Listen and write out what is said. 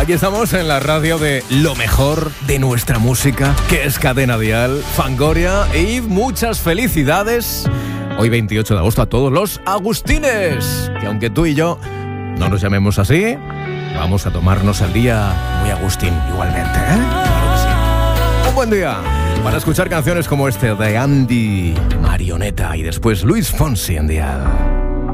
Aquí estamos en la radio de lo mejor de nuestra música, que es Cadena Dial, Fangoria, y muchas felicidades hoy 28 de agosto a todos los agustines, que aunque tú y yo no nos llamemos así, vamos a tomarnos el día muy agustín igualmente, ¿eh? Claro que sí. Un buen día para escuchar canciones como este de Andy Marioneta y después Luis Fonsi en Dial.